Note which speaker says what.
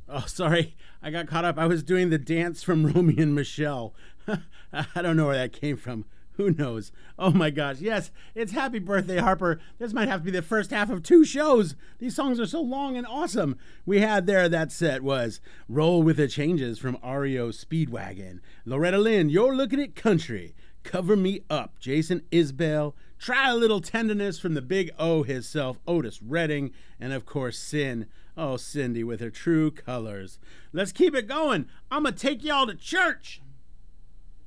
Speaker 1: Oh, sorry. I got caught up. I was doing the dance from Romeo and Michelle. I don't know where that came from. Who knows? Oh my gosh. Yes, it's Happy Birthday, Harper. This might have to be the first half of 2 shows. These songs are so long and awesome. We had there, that set was Roll With the Changes from REO Speedwagon. Loretta Lynn, You're Looking at Country. Cover Me Up, Jason Isbell. Try a Little Tenderness from the Big O himself, Otis Redding. And of course, Sin. Oh, Cindy with her true colors. Let's keep it going. I'm going to take y'all to church.